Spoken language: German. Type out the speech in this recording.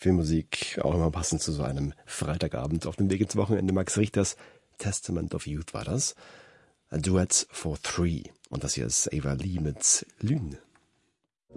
Filmmusik, auch immer passend zu so einem Freitagabend auf dem Weg ins Wochenende. Max Richters Testament of Youth war das. A Duet for Three. Und das hier ist Ava Lee mit Lune.